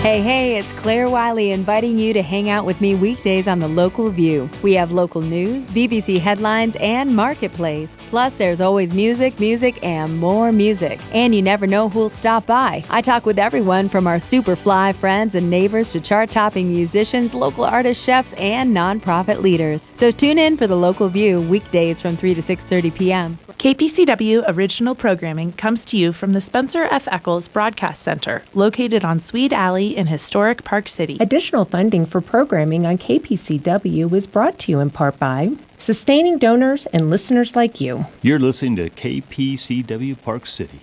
Hey, it's Claire Wiley inviting you to hang out with me weekdays on The Local View. We have local news, BBC headlines, and Marketplace. Plus, there's always music, and more music. And you never know who'll stop by. I talk with everyone from our super fly friends and neighbors to chart-topping musicians, local artists, chefs, and nonprofit leaders. So tune in for The Local View weekdays from 3 to 6:30 p.m. KPCW original programming comes to you from the Spencer F. Eccles Broadcast Center, located on Swede Alley in historic Park City. Additional funding for programming on KPCW is brought to you in part by sustaining donors and listeners like you. You're listening to KPCW Park City.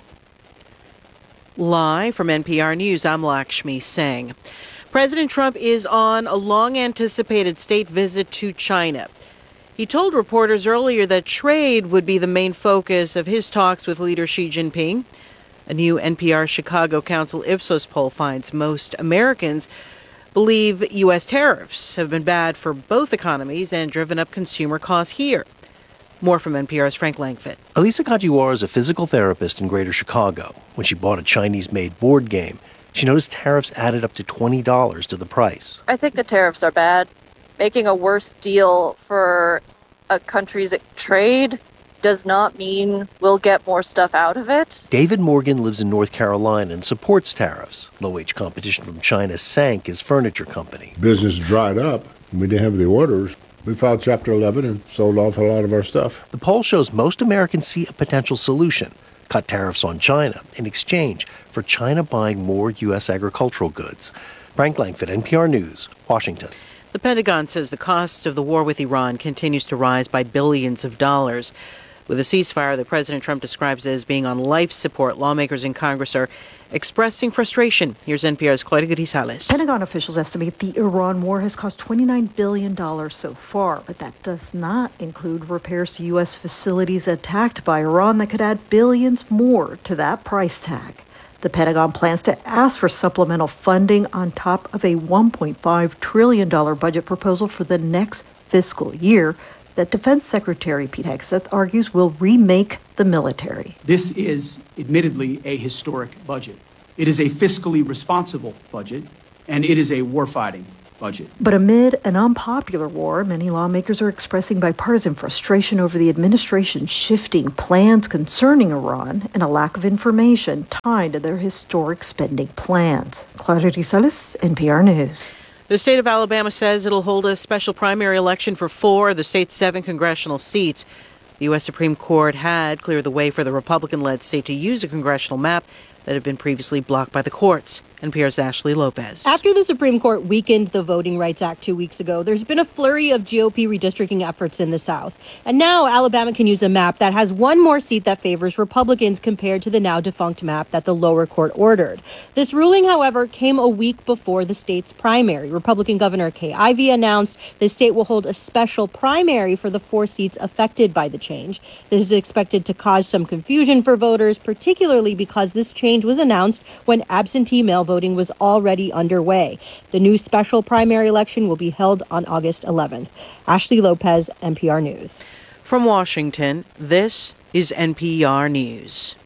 Live from NPR News, I'm Lakshmi Singh. President Trump is on a long-anticipated state visit to China. He told reporters earlier that trade would be the main focus of his talks with leader Xi Jinping. A new NPR Chicago Council Ipsos poll finds most Americans believe U.S. tariffs have been bad for both economies and driven up consumer costs here. More from NPR's Frank Langford. Elisa Kajiwara is a physical therapist in Greater Chicago. When she bought a Chinese-made board game, she noticed tariffs added up to $20 to the price. I think the tariffs are bad. Making a worse deal for a country's trade does not mean we'll get more stuff out of it. David Morgan lives in North Carolina and supports tariffs. Low-wage competition from China sank his furniture company. Business dried up. We didn't have the orders. We filed Chapter 11 and sold off a lot of our stuff. The poll shows most Americans see a potential solution: cut tariffs on China in exchange for China buying more U.S. agricultural goods. Frank Langford, NPR News, Washington. The Pentagon says the cost of the war with Iran continues to rise by billions of dollars. With a ceasefire that President Trump describes as being on life support, lawmakers in Congress are expressing frustration. Here's NPR's Claudia Grisales. Pentagon officials estimate the Iran war has cost $29 billion so far, but that does not include repairs to U.S. facilities attacked by Iran that could add billions more to that price tag. The Pentagon plans to ask for supplemental funding on top of a $1.5 trillion budget proposal for the next fiscal year that Defense Secretary Pete Hegseth argues will remake the military. This is admittedly a historic budget. It is a fiscally responsible budget, and it is a warfighting budget. But amid an unpopular war, many lawmakers are expressing bipartisan frustration over the administration's shifting plans concerning Iran and a lack of information tied to their historic spending plans. Claudia Grisales, NPR News. The state of Alabama says it'll hold a special primary election for 4 of the state's 7 congressional seats. The U.S. Supreme Court had cleared the way for the Republican-led state to use a congressional map that had been previously blocked by the courts. NPR's Ashley Lopez. After the Supreme Court weakened the Voting Rights Act 2 weeks ago, there's been a flurry of GOP redistricting efforts in the South. And now Alabama can use a map that has one more seat that favors Republicans compared to the now defunct map that the lower court ordered. This ruling, however, came a week before the state's primary. Republican Governor Kay Ivey announced the state will hold a special primary for the 4 seats affected by the change. This is expected to cause some confusion for voters, particularly because this change was announced when absentee mail voting was already underway. The new special primary election will be held on August 11th. Ashley Lopez, NPR News. From Washington, this is NPR News.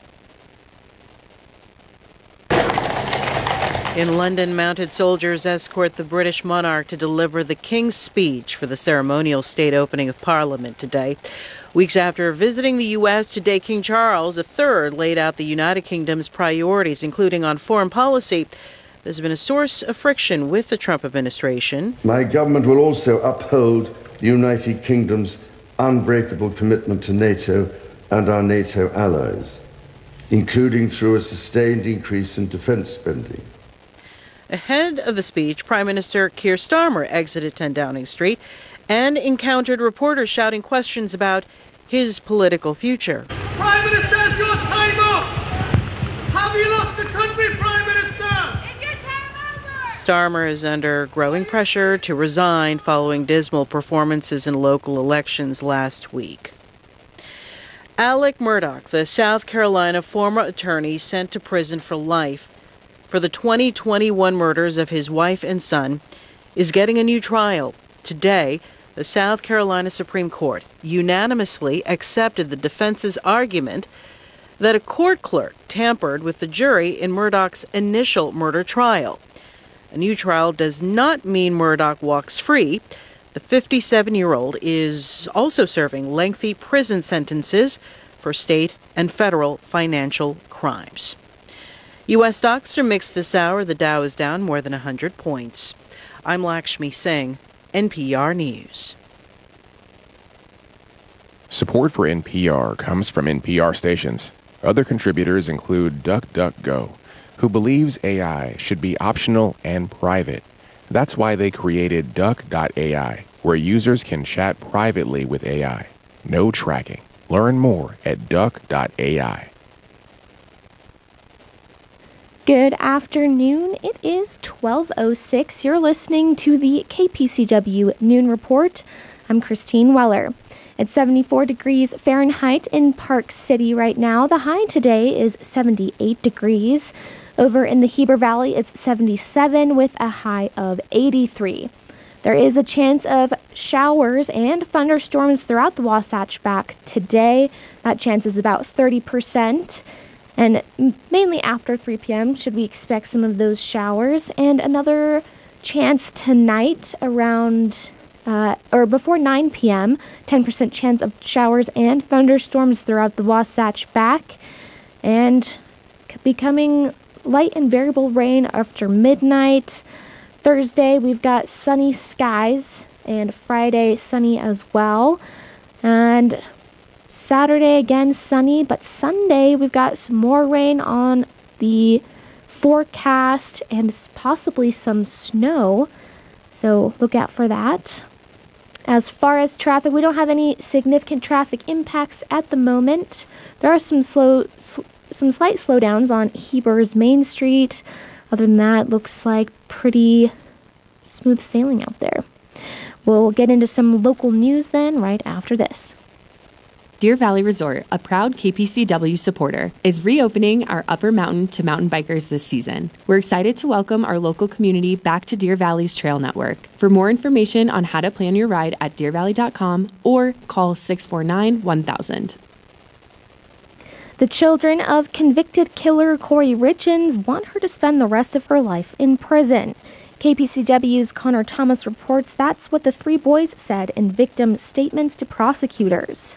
In London, mounted soldiers escort the British monarch to deliver the King's speech for the ceremonial state opening of Parliament today. Weeks after visiting the U.S. today, King Charles III laid out the United Kingdom's priorities, including on foreign policy. There's been a source of friction with the Trump administration. My government will also uphold the United Kingdom's unbreakable commitment to NATO and our NATO allies, including through a sustained increase in defense spending. Ahead of the speech, Prime Minister Keir Starmer exited 10 Downing Street and encountered reporters shouting questions about his political future. Prime Minister, is your time up? Have you lost the country, Prime Minister? Is your time over? Starmer is under growing pressure to resign following dismal performances in local elections last week. Alec Murdaugh, the South Carolina former attorney sent to prison for life for the 2021 murders of his wife and son, is getting a new trial. Today, the South Carolina Supreme Court unanimously accepted the defense's argument that a court clerk tampered with the jury in Murdaugh's initial murder trial. A new trial does not mean Murdaugh walks free. The 57-year-old is also serving lengthy prison sentences for state and federal financial crimes. U.S. stocks are mixed this hour. The Dow is down more than 100 points. I'm Lakshmi Singh, NPR News. Support for NPR comes from NPR stations. Other contributors include DuckDuckGo, who believes AI should be optional and private. That's why they created Duck.ai, where users can chat privately with AI. No tracking. Learn more at Duck.ai. Good afternoon. It is 12:06. You're listening to the KPCW Noon Report. I'm Christine Weller. It's 74 degrees Fahrenheit in Park City right now. The high today is 78 degrees. Over in the Heber Valley, it's 77 with a high of 83. There is a chance of showers and thunderstorms throughout the Wasatch Back today. That chance is about 30%. And mainly after 3 p.m. should we expect some of those showers. And another chance tonight around or before 9 p.m., 10% chance of showers and thunderstorms throughout the Wasatch Back. And becoming light and variable rain after midnight. Thursday, we've got sunny skies, and Friday, sunny as well. And Saturday, again, sunny, but Sunday, we've got some more rain on the forecast and possibly some snow. So look out for that. As far as traffic, we don't have any significant traffic impacts at the moment. There are some slight slowdowns on Heber's Main Street. Other than that, it looks like pretty smooth sailing out there. We'll get into some local news then right after this. Deer Valley Resort, a proud KPCW supporter, is reopening our Upper Mountain to mountain bikers this season. We're excited to welcome our local community back to Deer Valley's trail network. For more information on how to plan your ride at deervalley.com or call 649-1000. The children of convicted killer Corey Richins want her to spend the rest of her life in prison. KPCW's Connor Thomas reports that's what the three boys said in victim statements to prosecutors.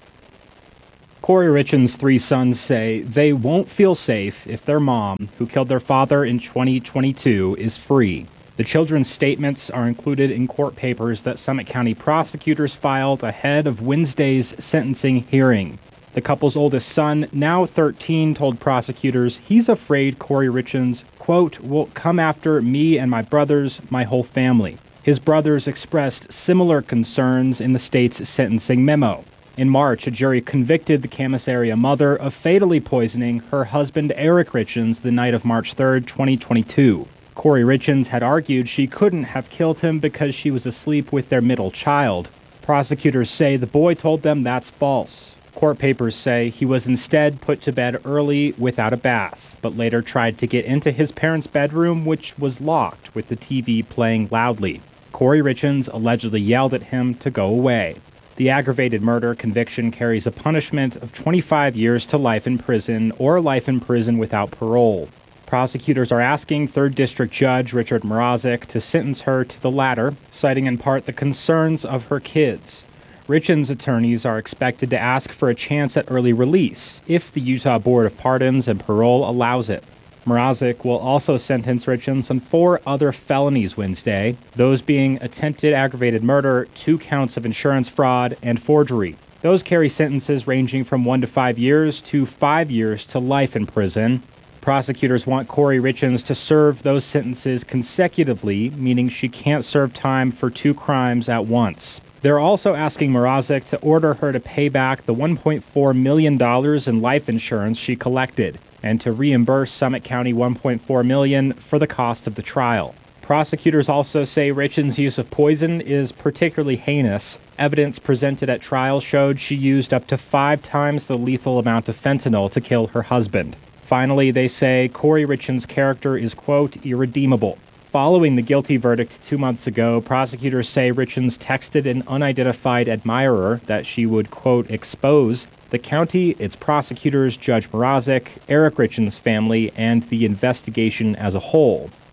Corey Richins' three sons say they won't feel safe if their mom, who killed their father in 2022, is free. The children's statements are included in court papers that Summit County prosecutors filed ahead of Wednesday's sentencing hearing. The couple's oldest son, now 13, told prosecutors he's afraid Corey Richins, quote, will come after me and my brothers, my whole family. His brothers expressed similar concerns in the state's sentencing memo. In March, a jury convicted the Camas area mother of fatally poisoning her husband Eric Richins the night of March 3, 2022. Corey Richins had argued she couldn't have killed him because she was asleep with their middle child. Prosecutors say the boy told them that's false. Court papers say he was instead put to bed early without a bath, but later tried to get into his parents' bedroom, which was locked with the TV playing loudly. Corey Richins allegedly yelled at him to go away. The aggravated murder conviction carries a punishment of 25 years to life in prison or life in prison without parole. Prosecutors are asking 3rd District Judge Richard Mrazek to sentence her to the latter, citing in part the concerns of her kids. Richins' attorneys are expected to ask for a chance at early release if the Utah Board of Pardons and Parole allows it. Mrazek will also sentence Richins on 4 other felonies Wednesday, those being attempted aggravated murder, 2 counts of insurance fraud, and forgery. Those carry sentences ranging from 1 to 5 years to 5 years to life in prison. Prosecutors want Corey Richins to serve those sentences consecutively, meaning she can't serve time for 2 crimes at once. They're also asking Mrazek to order her to pay back the $1.4 million in life insurance she collected, and to reimburse Summit County $1.4 million for the cost of the trial. Prosecutors also say Richins' use of poison is particularly heinous. Evidence presented at trial showed she used up to 5 times the lethal amount of fentanyl to kill her husband. Finally, they say Corey Richins' character is, quote, irredeemable. Following the guilty verdict 2 months ago, prosecutors say Richins texted an unidentified admirer that she would, quote, expose the county, its prosecutors, Judge Mrazek, Eric Richins' family, and the investigation as a whole.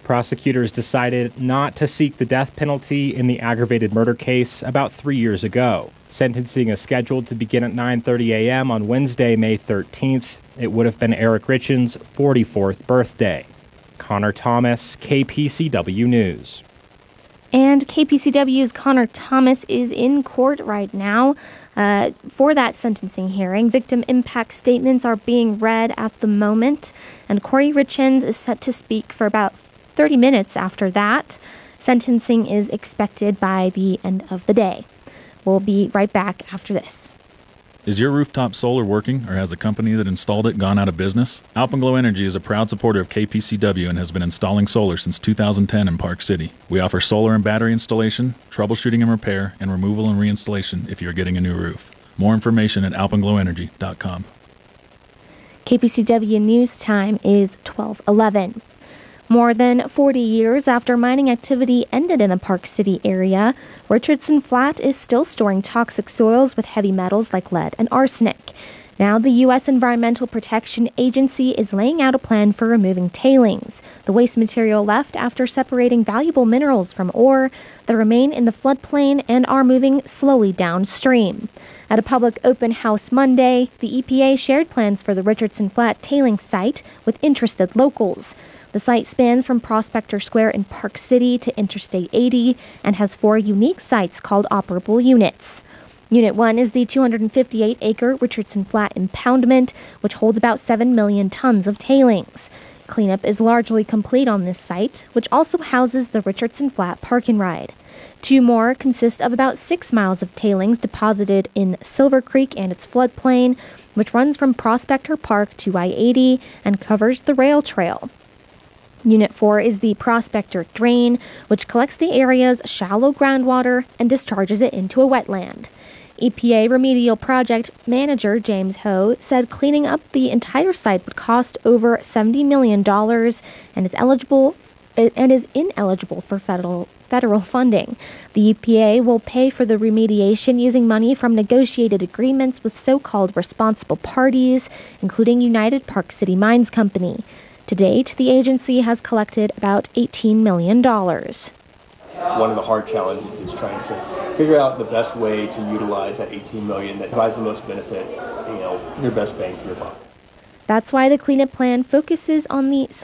Prosecutors decided not to seek the death penalty in the aggravated murder case about 3 years ago. Sentencing is scheduled to begin at 9:30 a.m. on Wednesday, May 13th. It would have been Eric Richens' 44th birthday. Connor Thomas, KPCW News. And KPCW's Connor Thomas is in court right now for that sentencing hearing. Victim impact statements are being read at the moment, and Corey Richens is set to speak for about 30 minutes after that. Sentencing is expected by the end of the day. We'll be right back after this. Is your rooftop solar working, or has the company that installed it gone out of business? Alpenglow Energy is a proud supporter of KPCW and has been installing solar since 2010 in Park City. We offer solar and battery installation, troubleshooting and repair, and removal and reinstallation if you're getting a new roof. More information at alpenglowenergy.com. KPCW News Time is 12:11. More than 40 years after mining activity ended in the Park City area, Richardson Flat is still storing toxic soils with heavy metals like lead and arsenic. Now the U.S. Environmental Protection Agency is laying out a plan for removing tailings, the waste material left after separating valuable minerals from ore that remain in the floodplain and are moving slowly downstream. At a public open house Monday, the EPA shared plans for the Richardson Flat tailings site with interested locals. The site spans from Prospector Square in Park City to Interstate 80 and has 4 unique sites called operable units. Unit 1 is the 258-acre Richardson Flat impoundment, which holds about 7 million tons of tailings. Cleanup is largely complete on this site, which also houses the Richardson Flat Park and Ride. 2 more consist of about 6 miles of tailings deposited in Silver Creek and its floodplain, which runs from Prospector Park to I-80 and covers the rail trail. Unit 4 is the Prospector Drain, which collects the area's shallow groundwater and discharges it into a wetland. EPA Remedial Project Manager James Ho said cleaning up the entire site would cost over $70 million and is ineligible for federal funding. The EPA will pay for the remediation using money from negotiated agreements with so-called responsible parties, including United Park City Mines Company. To date, the agency has collected about $18 million. One of the hard challenges is trying to figure out the best way to utilize that $18 million that provides the most benefit, your best bang for your buck. That's why the cleanup plan focuses on the